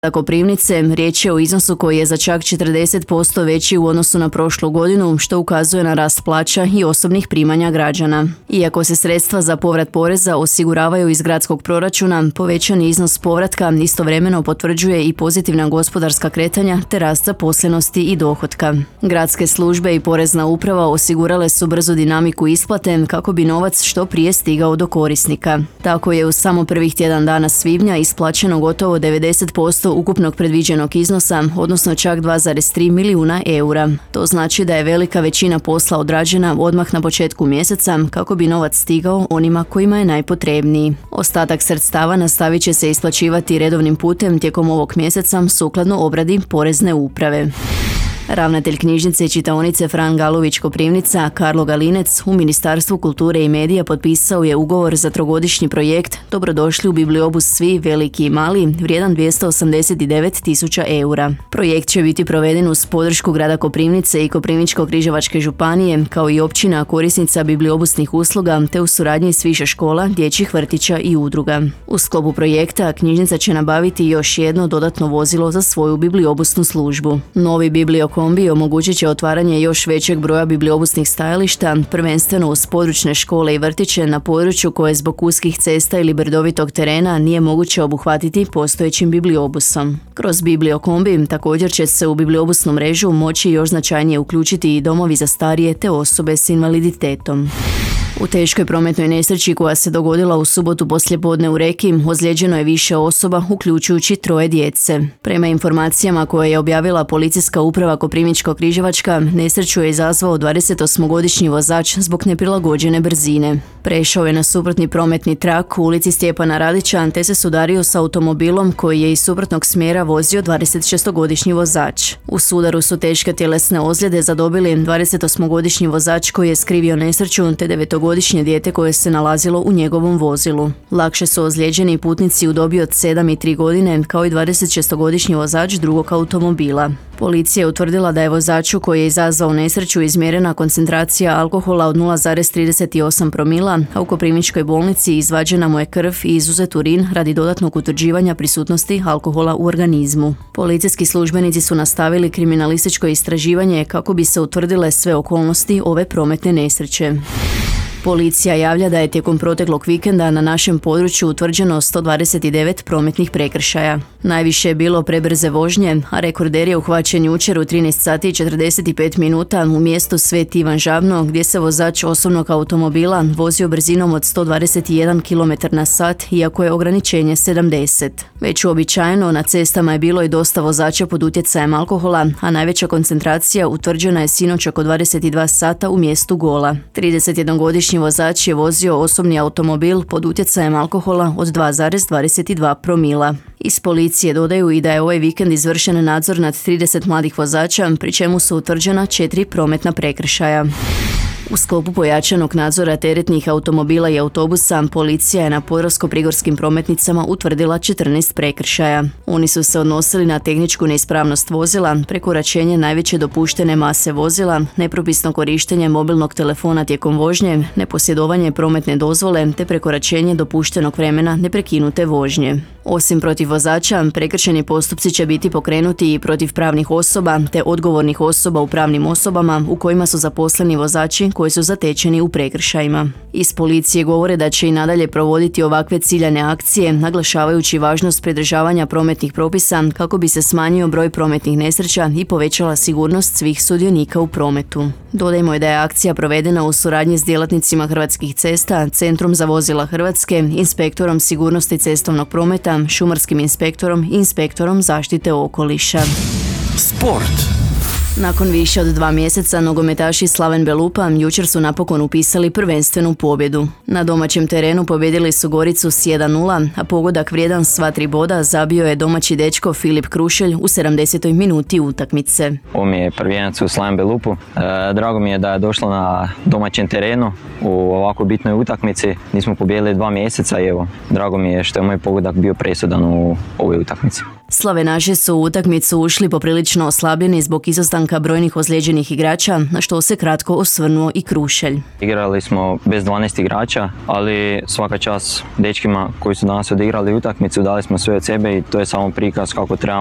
Koprivnice, riječ je o iznosu koji je za čak 40% veći u odnosu na prošlu godinu, što ukazuje na rast plaća i osobnih primanja građana. Iako se sredstva za povrat poreza osiguravaju iz gradskog proračuna, povećani iznos povratka istovremeno potvrđuje i pozitivna gospodarska kretanja te rast zaposlenosti i dohotka. Gradske službe i porezna uprava osigurale su brzu dinamiku isplate kako bi novac što prije stigao do korisnika. Tako je u samo prvih tjedan dana svibnja isplaćeno gotovo 90% ukupnog predviđenog iznosa, odnosno čak 2,3 milijuna eura. To znači da je velika većina posla odrađena odmah na početku mjeseca kako bi novac stigao onima kojima je najpotrebniji. Ostatak sredstava nastavit će se isplaćivati redovnim putem tijekom ovog mjeseca sukladno obradi porezne uprave. Ravnatelj knjižnice i čitaonice Fran Galović Koprivnica, Karlo Galinec, u Ministarstvu kulture i medija potpisao je ugovor za trogodišnji projekt Dobrodošli u bibliobus svi, veliki i mali, vrijedan 289.000 eura. Projekt će biti proveden uz podršku grada Koprivnice i Koprivničko-križevačke županije, kao i općina korisnica bibliobusnih usluga, te u suradnji s više škola, dječjih vrtića i udruga. U sklopu projekta knjižnica će nabaviti još jedno dodatno vozilo za svoju bibliobusnu službu. Novi bibliokombi omogućit će otvaranje još većeg broja bibliobusnih stajališta, prvenstveno uz područne škole i vrtiće na području koje zbog uskih cesta ili brdovitog terena nije moguće obuhvatiti postojećim bibliobusom. Kroz bibliokombi također će se u bibliobusnu mrežu moći još značajnije uključiti i domovi za starije te osobe s invaliditetom. U teškoj prometnoj nesreći koja se dogodila u subotu poslijepodne u Reki ozlijeđeno je više osoba, uključujući 3 djece. Prema informacijama koje je objavila policijska uprava Koprivničko-križevačka, nesreću je izazvao 28-godišnji vozač zbog neprilagođene brzine. Prešao je na suprotni prometni trak u ulici Stjepana Radića te se sudario s automobilom koji je iz suprotnog smjera vozio 26-godišnji vozač. U sudaru su teške tjelesne ozljede zadobili 28-godišnji vozač koji je skrivio nesreću te 9-godišnje dijete koje se nalazilo u njegovom vozilu. Lakše su ozlijeđeni putnici u dobi od 7 i 3 godine kao i 26-godišnji vozač drugog automobila. Policija je utvrdila da je vozaču koji je izazvao nesreću izmjerena koncentracija alkohola od 0,38 promila, a u Koprivničkoj bolnici izvađena mu je krv i izuzet urin radi dodatnog utvrđivanja prisutnosti alkohola u organizmu. Policijski službenici su nastavili kriminalističko istraživanje kako bi se utvrdile sve okolnosti ove prometne nesreće. Policija javlja da je tijekom proteklog vikenda na našem području utvrđeno 129 prometnih prekršaja. Najviše je bilo prebrze vožnje, a rekorder je uhvaćen jučer u 13 sati i 45 minuta u mjestu Sveti Ivan Žabno, gdje se vozač osobnog automobila vozio brzinom od 121 km/h, iako je ograničenje 70. Već uobičajeno na cestama je bilo i dosta vozača pod utjecajem alkohola, a najveća koncentracija utvrđena je sinoć oko 22 sata u mjestu Gola. 31-godišnji vozač je vozio osobni automobil pod utjecajem alkohola od 2,22 promila. Iz policije dodaju i da je ovaj vikend izvršen nadzor nad 30 mladih vozača, pri čemu su utvrđena 4 prometna prekršaja. U sklopu pojačanog nadzora teretnih automobila i autobusa, policija je na podravsko-prigorskim prometnicama utvrdila 14 prekršaja. Oni su se odnosili na tehničku neispravnost vozila, prekoračenje najveće dopuštene mase vozila, nepropisno korištenje mobilnog telefona tijekom vožnje, neposjedovanje prometne dozvole te prekoračenje dopuštenog vremena neprekinute vožnje. Osim protiv vozača, prekršajni postupci će biti pokrenuti i protiv pravnih osoba te odgovornih osoba u pravnim osobama u kojima su zaposleni vozači koji su zatečeni u prekršajima. Iz policije govore da će i nadalje provoditi ovakve ciljane akcije, naglašavajući važnost pridržavanja prometnih propisa kako bi se smanjio broj prometnih nesreća i povećala sigurnost svih sudionika u prometu. Dodajmo da je akcija provedena u suradnji s djelatnicima Hrvatskih cesta, Centrom za vozila Hrvatske, Inspektorom sigurnosti cestovnog prometa, Šumarskim inspektorom i Inspektorom zaštite okoliša. Sport. Nakon više od 2 mjeseca nogometaši Slaven Belupa jučer su napokon upisali prvenstvenu pobjedu. Na domaćem terenu pobjedili su Goricu s 1:0, a pogodak vrijedan sva 3 boda zabio je domaći dečko Filip Krušelj u 70. minuti utakmice. Ovo mi je prvijenac u Slaven Belupu. Drago mi je da je došlo na domaćem terenu u ovako bitnoj utakmici. Nismo pobijedili 2 mjeseca i evo, drago mi je što je moj pogodak bio presudan u ovoj utakmici. Slavenaši su u utakmicu ušli poprilično oslabljeni zbog izostanka brojnih ozlijeđenih igrača, na što se kratko osvrnuo i Krušelj. Igrali smo bez 12 igrača, ali svaka čast dečkima koji su danas odigrali utakmicu, dali smo sve od sebe i to je samo prikaz kako trebamo